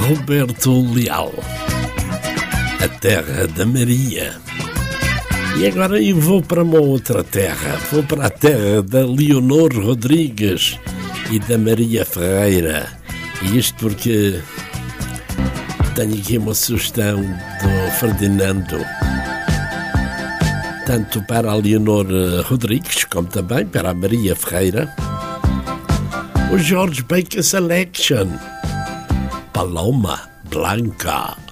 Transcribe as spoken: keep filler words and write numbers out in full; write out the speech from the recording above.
Roberto Leal, a terra da Maria. E agora eu vou para uma outra terra, vou para a terra da Leonor Rodrigues e da Maria Ferreira. E isto porque tenho aqui uma sugestão do Ferdinando, tanto para a Leonor Rodrigues como também para a Maria Ferreira, o George Baker Selection, Paloma Blanca.